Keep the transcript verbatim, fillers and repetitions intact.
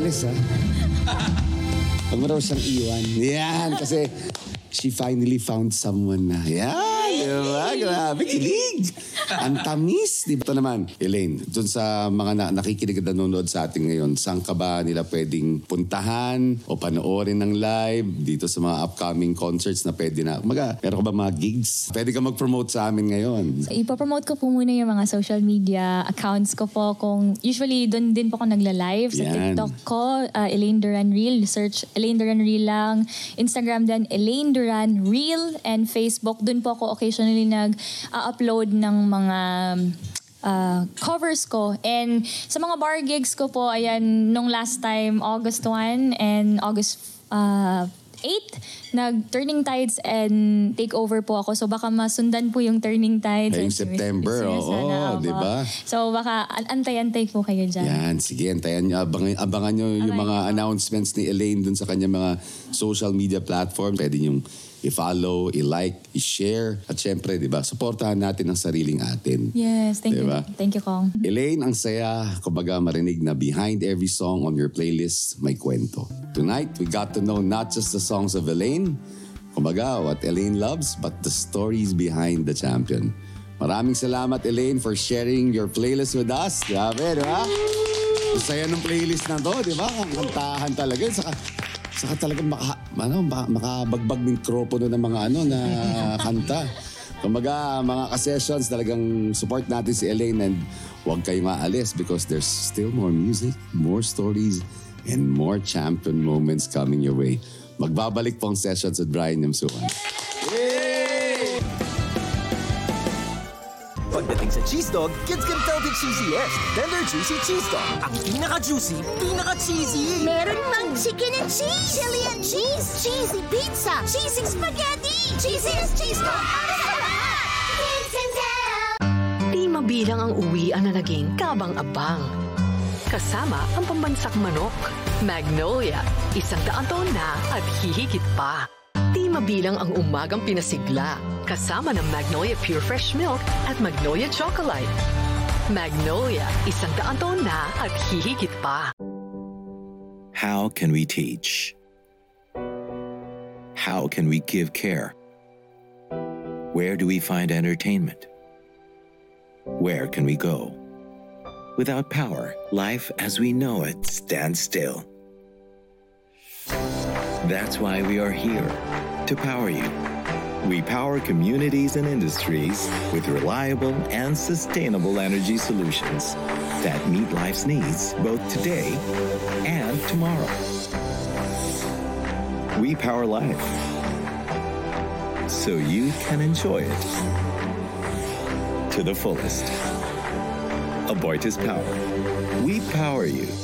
alis, ha? Huwag mo raw siyang iwan. Yan, kasi she finally found someone na. Yan, diba? Grabe, kilig. Ang tamis. Di ba? Ito naman, Elaine, dun sa mga na nakikinig at nanonood sa atin ngayon, saan ka ba nila pwedeng puntahan o panoorin ng live dito sa mga upcoming concerts na pwede na? Kumaga, meron ka ba mga gigs? Pwede ka mag-promote sa amin ngayon. So, ipopromote ko po muna yung mga social media accounts ko po. Kung usually, doon din po ako nagla-live. Sa Yan. TikTok ko, uh, Elaine Duran Real. Search Elaine Duran Real lang. Instagram din, Elaine Duran Real. And Facebook, doon po ako occasionally nag-upload ng mga uh, covers ko. And sa mga bar gigs ko po, ayan, nung last time, August first and August uh, eighth, nag-Turning Tides and Takeover po ako. So baka masundan po yung Turning Tides. Ngayong September, oo, di ba? So baka antay-antay po kayo dyan. Yan, sige, antayan nyo. Abangan, abangan nyo yung Abangan mga nyo. announcements ni Elaine dun sa kanya mga social media platform. Pwede nyo i-follow, i-like, i-share. At syempre, di ba, supportahan natin ang sariling atin. Yes, thank Diba? you. Thank you, Kong. Elaine, ang saya, kumbaga marinig na behind every song on your playlist, may kwento. Tonight, we got to know not just the songs of Elaine, kumbaga what Elaine loves, but the stories behind the champion. Maraming salamat, Elaine, for sharing your playlist with us. Grabe, di ba? Ang saya ng playlist na to, di ba? Ang kantahan talaga. Saka, saka talaga maka, ano, maka, makabagbag mikropono ng mga ano na kanta. Kumbaga, mga ka-sessions, talagang support natin si Elaine and huwag kayong maalis because there's still more music, more stories, and more champion moments coming your way. Magbabalik po ang sessions at Brian Yamsuan. Pagdating sa cheese dog, kids can tell the cheesiest. Tender Juicy Cheese Dog. Ang pinaka-juicy, pinaka-cheesy. Meron pang chicken and cheese, chili and cheese, cheesy pizza, cheesy spaghetti, cheesiest cheese dog para sa lahat. Kids can tell. Di mabilang ang uwian na naging kabang-abang. Kasama ang pambansang manok, Magnolia, isang daan taon na at hihigit pa. Di mabilang ang umagang pinasigla, kasama ng Magnolia Pure Fresh Milk at Magnolia Chocolate. Magnolia, isang daan taon na at hihigit pa. How can we teach? How can we give care? Where do we find entertainment? Where can we go? Without power, life as we know it stands still. That's why we are here, to power you. We power communities and industries with reliable and sustainable energy solutions that meet life's needs both today and tomorrow. We power life so you can enjoy it to the fullest. Abortus Power. We power you.